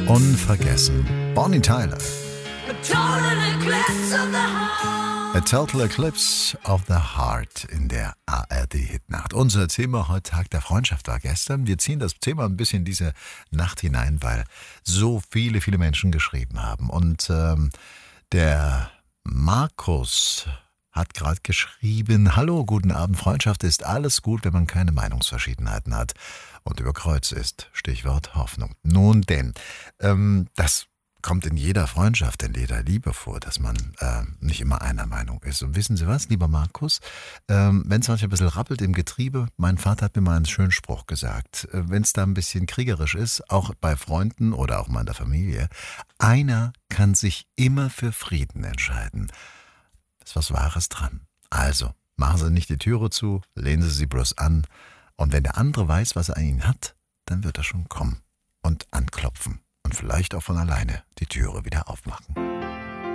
Unvergessen. Bonnie Tyler. A total eclipse of the heart. A Total Eclipse of the Heart in der ARD-Hitnacht. Unser Thema heute Tag der Freundschaft war gestern. Wir ziehen das Thema ein bisschen in diese Nacht hinein, weil so viele Menschen geschrieben haben. Und der Markus hat gerade geschrieben: Hallo, guten Abend, Freundschaft ist alles gut, wenn man keine Meinungsverschiedenheiten hat und über Kreuz ist. Stichwort Hoffnung. Nun denn, das kommt in jeder Freundschaft, in jeder Liebe vor, dass man nicht immer einer Meinung ist. Und wissen Sie was, lieber Markus, wenn es manchmal ein bisschen rappelt im Getriebe, mein Vater hat mir mal einen schönen Spruch gesagt, wenn es da ein bisschen kriegerisch ist, auch bei Freunden oder auch mal in der Familie, einer kann sich immer für Frieden entscheiden. Ist was Wahres dran. Also, machen Sie nicht die Türe zu, lehnen Sie sie bloß an. Und wenn der andere weiß, was er an Ihnen hat, dann wird er schon kommen und anklopfen. Und vielleicht auch von alleine die Türe wieder aufmachen.